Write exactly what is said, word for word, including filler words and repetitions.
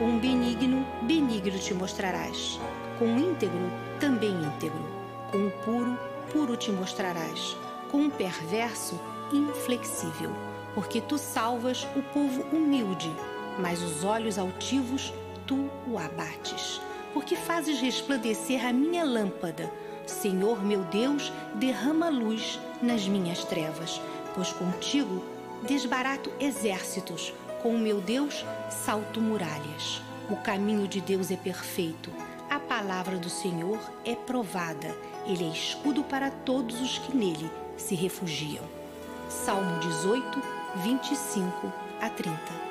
Com um benigno, benigno te mostrarás. Com um íntegro, também íntegro. Com um puro, puro te mostrarás. Com um perverso, inflexível. Porque tu salvas o povo humilde, mas os olhos altivos tu o abates. Porque fazes resplandecer a minha lâmpada. Senhor meu Deus, derrama luz nas minhas trevas, pois contigo desbarato exércitos, com o meu Deus salto muralhas. O caminho de Deus é perfeito, a palavra do Senhor é provada, ele é escudo para todos os que nele se refugiam. Salmo dezoito, vinte e cinco a trinta.